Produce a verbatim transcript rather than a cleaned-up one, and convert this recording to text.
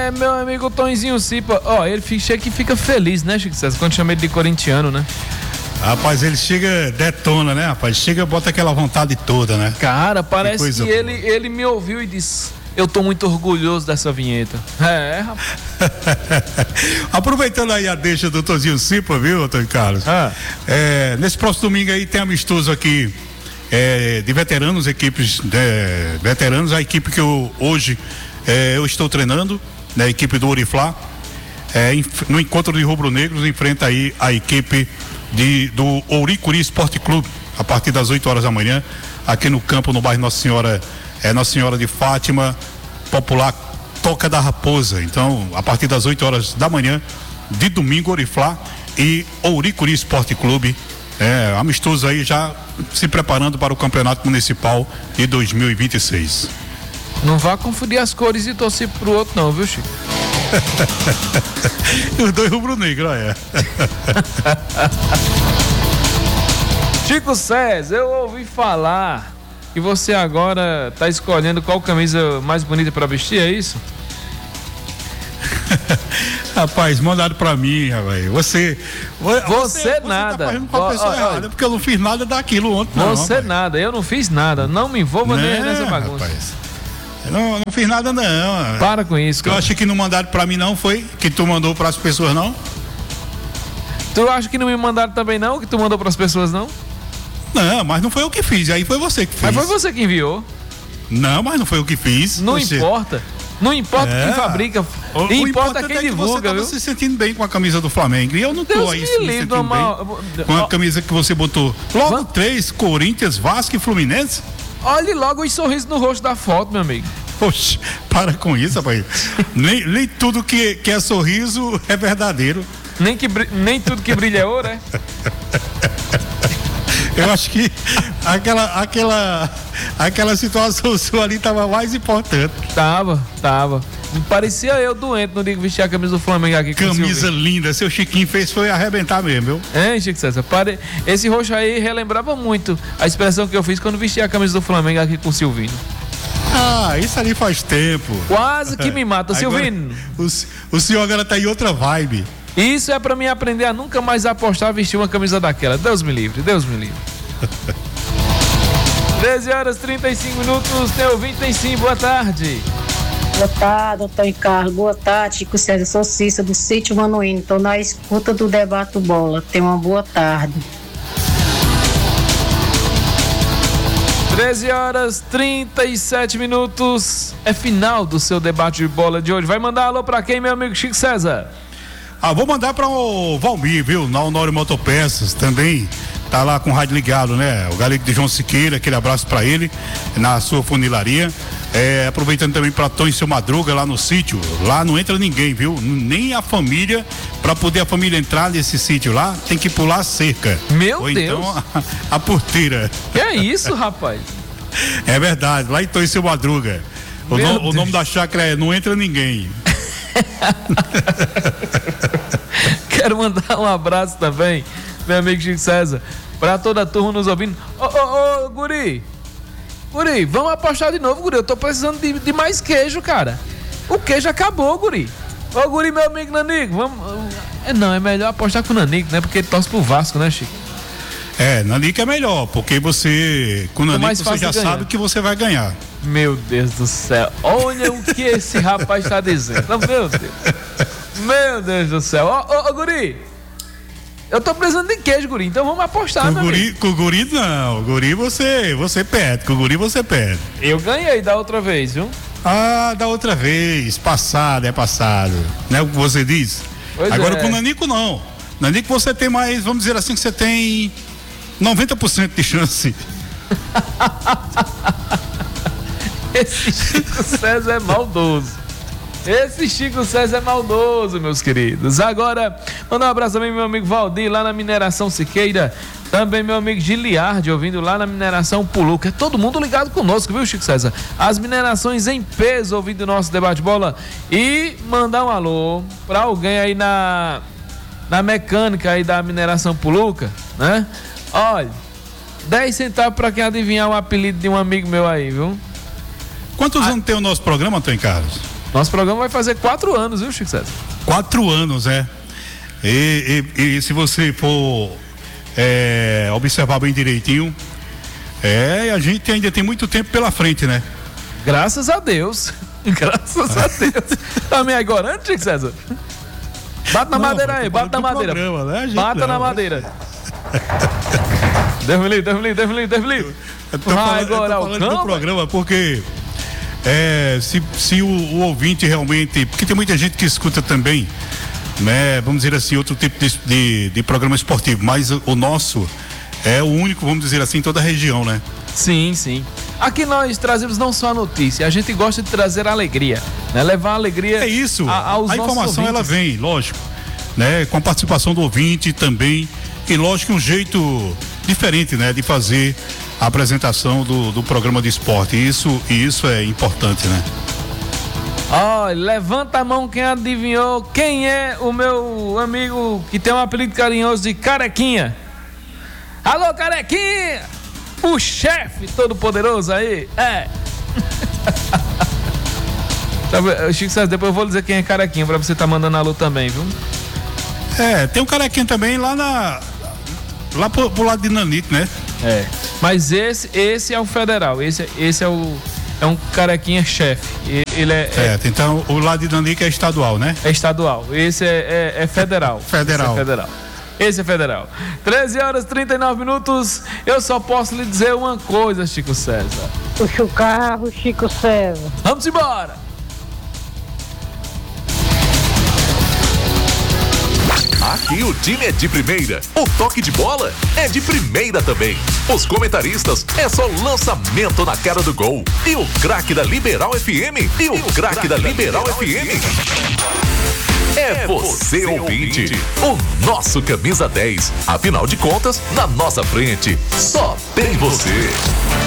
É, meu amigo Tonzinho Cipa, ó, ele chega que fica feliz, né, Chico César, quando chama ele de corintiano, né? Rapaz, ele chega, detona, né, rapaz? Chega, bota aquela vontade toda, né? Cara, parece que, que ele, boa. ele me ouviu e disse: eu tô muito orgulhoso dessa vinheta. É, rapaz. Aproveitando aí a deixa do Tonzinho Cipa, viu, Antônio Carlos? Ah. É, nesse próximo domingo aí tem amistoso aqui é, de veteranos, equipes de, veteranos, a equipe que eu hoje é, eu estou treinando, né, a equipe do Oriflá, é, no encontro de rubro-negros, enfrenta aí a equipe de, do Ouricuri Esporte Clube, a partir das oito horas da manhã, aqui no campo, no bairro Nossa Senhora, é, Nossa Senhora de Fátima, popular Toca da Raposa. Então, a partir das oito horas da manhã, de domingo, Oriflá e Ouricuri Esporte Clube, é, amistoso aí, já se preparando para o Campeonato Municipal de dois mil e vinte e seis. Não vá confundir as cores e torcer pro outro não, viu, Chico? Os dois rubro-negros, é. Chico César, eu ouvi falar que você agora tá escolhendo qual camisa mais bonita para vestir, é isso? Rapaz, mandaram pra mim, rapaz. Você. Você, você nada. Você tá fazendo com a pessoa ó, errada, ó, porque eu não fiz nada daquilo ontem, não. Você rapaz. nada, eu não fiz nada. Não me envolva nem Não, nessa bagunça. Rapaz. Eu não, não fiz nada, não. Para com isso, cara. Eu achei que não mandaram pra mim, não, foi? Que tu mandou pras pessoas, não? Tu acha que não me mandaram também, não? Que tu mandou pras pessoas, não? Não, mas não foi eu que fiz. Aí foi você que fez. Mas foi você que enviou. Não, mas não foi eu que fiz. Não você... importa. Não importa É. quem fabrica. O, o importa quem é que divulga, você tava viu? se sentindo bem com a camisa do Flamengo. E eu não tô Deus aí me se me livre, sentindo mal... bem com a camisa que você botou. Logo Van... três, Corinthians, Vasco e Fluminense. Olhe logo os sorrisos no rosto da foto, meu amigo. Poxa, para com isso, rapaz. nem, nem tudo que, que é sorriso é verdadeiro. Nem, que, nem tudo que brilha é ouro, é? Eu acho que aquela, aquela, aquela situação sua ali estava mais importante. Tava, tava. Parecia eu doente no dia que vestia a camisa do Flamengo aqui. Camisa linda, seu Chiquinho fez foi arrebentar mesmo, viu? É, Chico César, pare... esse roxo aí relembrava muito a expressão que eu fiz quando vestia a camisa do Flamengo aqui com o Silvino. Ah, isso ali faz tempo. Quase que me mata, agora, Silvino. O, o senhor agora tá em outra vibe. Isso é pra mim aprender a nunca mais apostar a vestir uma camisa daquela. Deus me livre, Deus me livre. treze horas e trinta e cinco minutos, tem ouvinte, tem sim, boa tarde. Boa tarde, doutor Ricardo. Boa tarde, Chico César. Sou Cícera do Sítio Manuíno. Estou na escuta do debate bola. Tenha uma boa tarde. treze horas e trinta e sete minutos. É final do seu debate de bola de hoje. Vai mandar alô pra quem, meu amigo Chico César? Ah, vou mandar para o Valmir, viu? Na Honório Motopeças também. Tá lá com o rádio ligado, né? O galego de João Siqueira, aquele abraço para ele, na sua funilaria. É, aproveitando também para Tom e seu Madruga lá no sítio. Lá não entra ninguém, viu? Nem a família. Para poder a família entrar nesse sítio lá, tem que pular a cerca. Meu Ou Deus! então a, a porteira. Que é isso, rapaz? É verdade, lá em Tom e seu Madruga. O, no, o nome da chácara é Não Entra Ninguém. Quero mandar um abraço também, meu amigo Chico César, pra toda a turma nos ouvindo. Ô, ô, ô, Guri, Guri, vamos apostar de novo, Guri. Eu tô precisando de, de mais queijo, cara. O queijo acabou, Guri. Ô, Guri, meu amigo Nanico, vamos. É, não, é melhor apostar com o Nanico, né? Porque ele torce pro Vasco, né, Chico? É, Nanico é melhor, porque você, com o Nanico, você já sabe que você vai ganhar. Meu Deus do céu, olha o que esse rapaz está dizendo. Meu Deus, meu Deus do céu. Ô, ô, ô, Guri, eu tô precisando de queijo, Guri, então vamos apostar, com meu guri, amigo. Com o Guri não, o Guri você, você perde, com o Guri você perde. Eu ganhei da outra vez, viu? Ah, da outra vez, passado, é passado, não é o que você diz? Pois Agora é. com o Nanico não, Nanico você tem mais, vamos dizer assim, que você tem noventa por cento de chance. Esse Chico César é maldoso. Esse Chico César é maldoso, meus queridos. Agora, mandar um abraço também meu amigo Valdir, lá na Mineração Siqueira. Também meu amigo Giliardi, ouvindo lá na Mineração Puluca. É todo mundo ligado conosco, viu, Chico César? As minerações em peso, ouvindo o nosso debate bola. E mandar um alô pra alguém aí na, na mecânica aí da Mineração Puluca, né? Olha, dez centavos pra quem adivinhar o apelido de um amigo meu aí, viu? Quantos ah. anos tem o nosso programa, Antônio Carlos? Nosso programa vai fazer quatro anos, viu, Chico César? Quatro anos, é. E, e, e se você for é, observar bem direitinho, é, a gente ainda tem muito tempo pela frente, né? Graças a Deus. Graças a Deus. Também é gorante, Chico César? Bate na Não, madeira aí, bate na madeira. Programa, né? Bata não, na madeira. Deus me livre, Deus me livre, Deus me livre, Deus me livre. Eu tô falando, eu tô falando do programa porque é, se, se o, o ouvinte realmente, porque tem muita gente que escuta também, né, vamos dizer assim, outro tipo de, de, de programa esportivo, mas o, o nosso é o único, vamos dizer assim, em toda a região, né? Sim, sim. Aqui nós trazemos não só a notícia, a gente gosta de trazer alegria, né? Levar alegria. É isso. A, aos a informação ouvintes. Ela vem, lógico, né? Com a participação do ouvinte também e lógico um jeito diferente, né? De fazer a apresentação do, do programa de esporte. E isso, e isso é importante, né? Olha, levanta a mão quem adivinhou quem é o meu amigo que tem um apelido carinhoso de Carequinha. Alô, Carequinha! O chefe todo poderoso aí? É. Chico César, depois eu vou dizer quem é Carequinha pra você tá mandando alô também, viu? É, tem um Carequinha também lá na... Lá pro, pro lado de Nanique, né? É. Mas esse, esse é o federal. Esse, esse é o... É um Carequinha chefe. Ele é, é... Então o lado de Nanique é estadual, né? É estadual. Esse é, é, é federal. Federal. Esse é federal. Esse é federal. treze horas e trinta e nove minutos. Eu só posso lhe dizer uma coisa, Chico César. Puxa o carro, Chico César. Vamos embora. Aqui o time é de primeira, o toque de bola é de primeira também. Os comentaristas é só lançamento na cara do gol. E o craque da Liberal F M, e o craque da Liberal F M é você, ouvinte, o nosso camisa dez. Afinal de contas, na nossa frente, só tem você.